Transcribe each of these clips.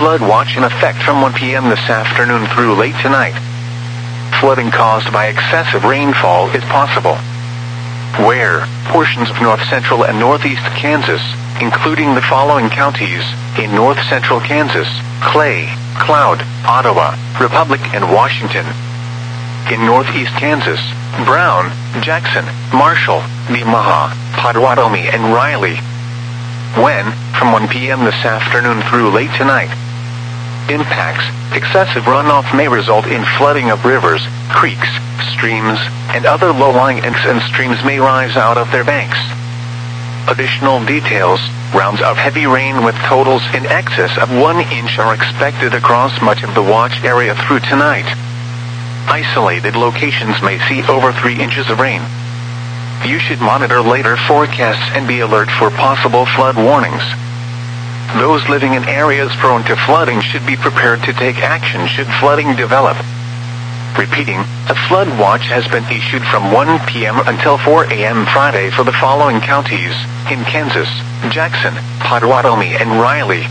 flood watch in effect from 1 p.m. this afternoon through late tonight. Flooding caused by excessive rainfall is possible. Where portions of north-central and northeast Kansas, including the following counties, in north-central Kansas: Clay, Cloud, Ottawa, Republic, and Washington. In northeast Kansas: Brown, Jackson, Marshall, Nemaha, Potawatomi, and Riley. When, from 1 p.m. this afternoon through late tonight. Impacts: excessive runoff may result in flooding of rivers, creeks, streams, and other low-lying lakes, and streams may rise out of their banks. Additional details: rounds of heavy rain with totals in excess of 1 inch are expected across much of the watch area through tonight. Isolated locations may see over 3 inches of rain. You should monitor later forecasts and be alert for possible flood warnings. Those living in areas prone to flooding should be prepared to take action should flooding develop. Repeating, a flood watch has been issued from 1 p.m. until 4 a.m. Friday for the following counties, in Kansas: Jackson, Potawatomi, and Riley.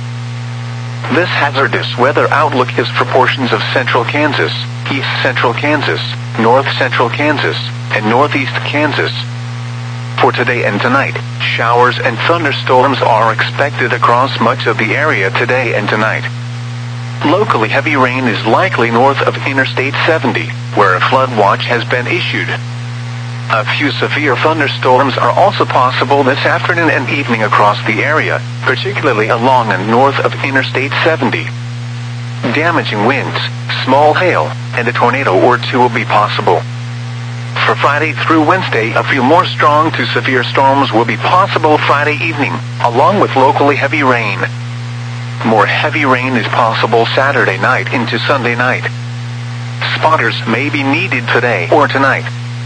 This hazardous weather outlook is for portions of central Kansas, east central Kansas, north central Kansas, and northeast Kansas. For today and tonight, showers and thunderstorms are expected across much of the area today and tonight. Locally heavy rain is likely north of Interstate 70, where a flood watch has been issued. A few severe thunderstorms are also possible this afternoon and evening across the area, particularly along and north of Interstate 70. Damaging winds, small hail, and a tornado or two will be possible. For Friday through Wednesday, a few more strong to severe storms will be possible Friday evening, along with locally heavy rain. More heavy rain is possible Saturday night into Sunday night. Spotters may be needed today or tonight.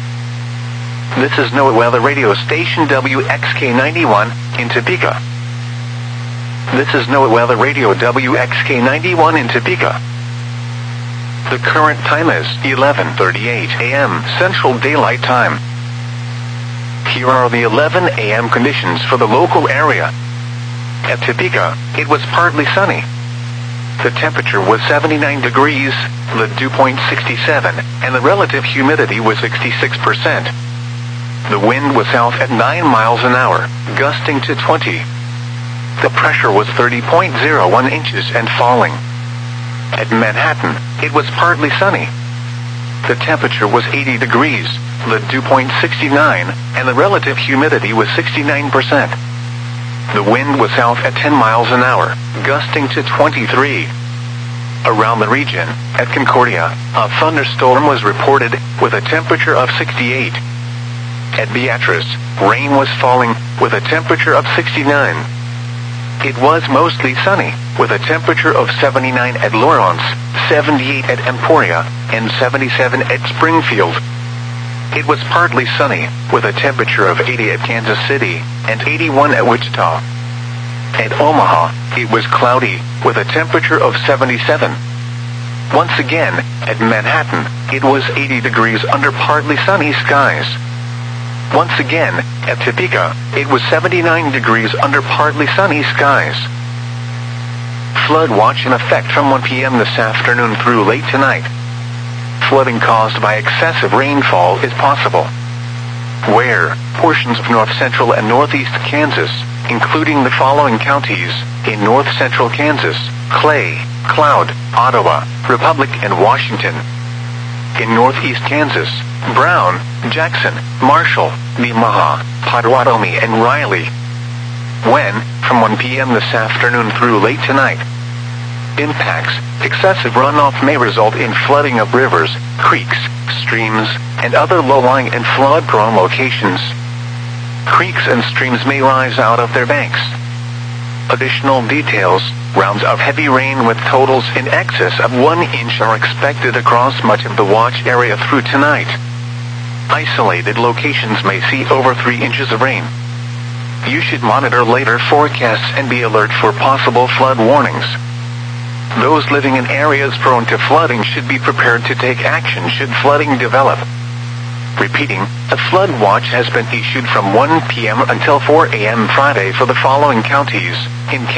This is NOAA Weather Radio Station WXK91 in Topeka. This is NOAA Weather Radio WXK91 in Topeka. The current time is 11:38 a.m. Central Daylight Time. Here are the 11 a.m. conditions for the local area. At Topeka, it was partly sunny. The temperature was 79 degrees, the dew point 67, and the relative humidity was 66%. The wind was south at 9 miles an hour, gusting to 20. The pressure was 30.01 inches and falling. At Manhattan, it was partly sunny. The temperature was 80 degrees, the dew point 69, and the relative humidity was 69%. The wind was south at 10 miles an hour, gusting to 23. Around the region, at Concordia, a thunderstorm was reported with a temperature of 68. At Beatrice, rain was falling with a temperature of 69. It was mostly sunny, with a temperature of 79 at Lawrence, 78 at Emporia, and 77 at Springfield. It was partly sunny, with a temperature of 80 at Kansas City, and 81 at Wichita. At Omaha, it was cloudy, with a temperature of 77. Once again, at Manhattan, it was 80 degrees under partly sunny skies. Once again, at Topeka, it was 79 degrees under partly sunny skies. Flood watch in effect from 1 p.m. this afternoon through late tonight. Flooding caused by excessive rainfall is possible. Where portions of north-central and northeast Kansas, including the following counties, in north-central Kansas: Clay, Cloud, Ottawa, Republic, and Washington. In northeast Kansas: Brown, Jackson, Marshall, Nemaha, Potawatomi, and Riley. When, from 1 p.m. this afternoon through late tonight. Impacts: excessive runoff may result in flooding of rivers, creeks, streams, and other low-lying and flood-prone locations. Creeks and streams may rise out of their banks. Additional details: rounds of heavy rain with totals in excess of 1 inch are expected across much of the watch area through tonight. Isolated locations may see over 3 inches of rain. You should monitor later forecasts and be alert for possible flood warnings. Those living in areas prone to flooding should be prepared to take action should flooding develop. Repeating, a flood watch has been issued from 1 p.m. until 4 a.m. Friday for the following counties, in